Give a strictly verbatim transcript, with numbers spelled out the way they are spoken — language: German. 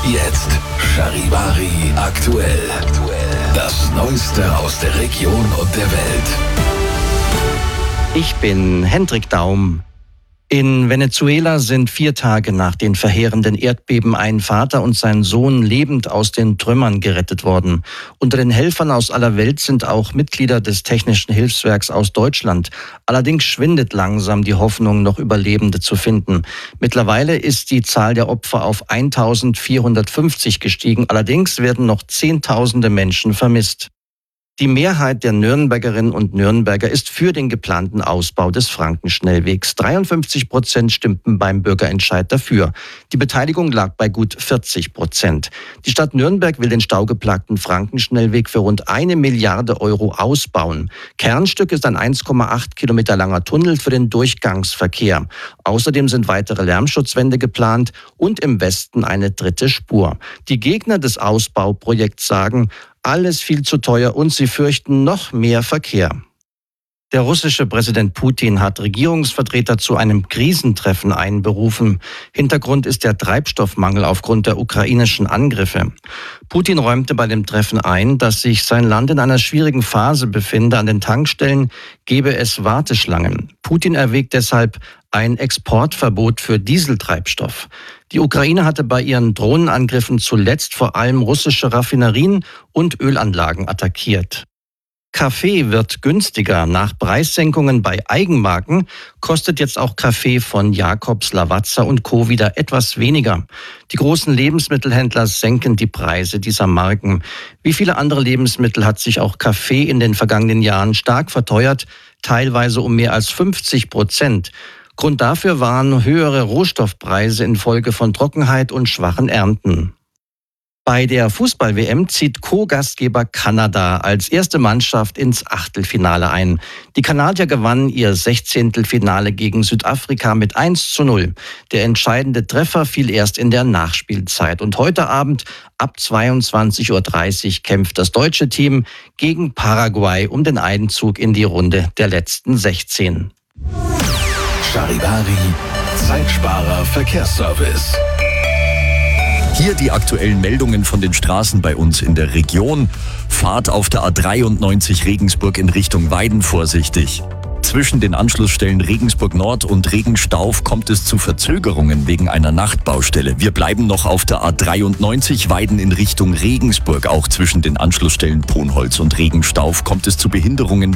Jetzt Charivari aktuell. Das Neueste aus der Region und der Welt. Ich bin Hendrik Daum. In Venezuela sind vier Tage nach den verheerenden Erdbeben ein Vater und sein Sohn lebend aus den Trümmern gerettet worden. Unter den Helfern aus aller Welt sind auch Mitglieder des Technischen Hilfswerks aus Deutschland. Allerdings schwindet langsam die Hoffnung, noch Überlebende zu finden. Mittlerweile ist die Zahl der Opfer auf eintausendvierhundertfünfzig gestiegen. Allerdings werden noch Zehntausende Menschen vermisst. Die Mehrheit der Nürnbergerinnen und Nürnberger ist für den geplanten Ausbau des Frankenschnellwegs. dreiundfünfzig Prozent stimmten beim Bürgerentscheid dafür. Die Beteiligung lag bei gut vierzig Prozent. Die Stadt Nürnberg will den staugeplagten Frankenschnellweg für rund eine Milliarde Euro ausbauen. Kernstück ist ein eins Komma acht Kilometer langer Tunnel für den Durchgangsverkehr. Außerdem sind weitere Lärmschutzwände geplant und im Westen eine dritte Spur. Die Gegner des Ausbauprojekts sagen, alles viel zu teuer und sie fürchten noch mehr Verkehr. Der russische Präsident Putin hat Regierungsvertreter zu einem Krisentreffen einberufen. Hintergrund ist der Treibstoffmangel aufgrund der ukrainischen Angriffe. Putin räumte bei dem Treffen ein, dass sich sein Land in einer schwierigen Phase befinde. An den Tankstellen gebe es Warteschlangen. Putin erwägt deshalb ein Exportverbot für Dieseltreibstoff. Die Ukraine hatte bei ihren Drohnenangriffen zuletzt vor allem russische Raffinerien und Ölanlagen attackiert. Kaffee wird günstiger. Nach Preissenkungen bei Eigenmarken kostet jetzt auch Kaffee von Jacobs, Lavazza und Co. wieder etwas weniger. Die großen Lebensmittelhändler senken die Preise dieser Marken. Wie viele andere Lebensmittel hat sich auch Kaffee in den vergangenen Jahren stark verteuert, teilweise um mehr als fünfzig Prozent. Grund dafür waren höhere Rohstoffpreise infolge von Trockenheit und schwachen Ernten. Bei der Fußball-W M zieht Co-Gastgeber Kanada als erste Mannschaft ins Achtelfinale ein. Die Kanadier gewannen ihr Sechzehntelfinale gegen Südafrika mit eins zu null. Der entscheidende Treffer fiel erst in der Nachspielzeit. Und heute Abend ab zweiundzwanzig Uhr dreißig kämpft das deutsche Team gegen Paraguay um den Einzug in die Runde der letzten sechzehn. Charivari, Zeitsparer Verkehrsservice. Hier die aktuellen Meldungen von den Straßen bei uns in der Region. Fahrt auf der A dreiundneunzig Regensburg in Richtung Weiden vorsichtig. Zwischen den Anschlussstellen Regensburg Nord und Regenstauf kommt es zu Verzögerungen wegen einer Nachtbaustelle. Wir bleiben noch auf der A dreiundneunzig Weiden in Richtung Regensburg. Auch zwischen den Anschlussstellen Ponholz und Regenstauf kommt es zu Behinderungen